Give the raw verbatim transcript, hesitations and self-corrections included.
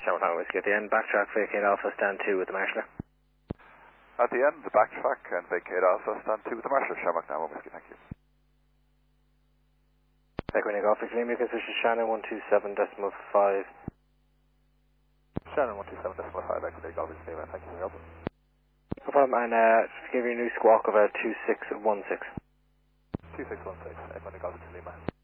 Shamrock Tango Whiskey. At the end, backtrack, vacate Alpha, stand two with the Marshaller. At the end, backtrack and vacate Alpha, stand two with the Marshaller. Shamrock Tango Whiskey, thank you. Echoing Golf Victor Lima, position Shannon one two seven decimal five. Shannon one two seven decimal five, echoing Golf Victor Lima, thank you for your help. No problem, and uh, just give you a new squawk of a two six one six. two six one six, echoing Golf Victor Lima.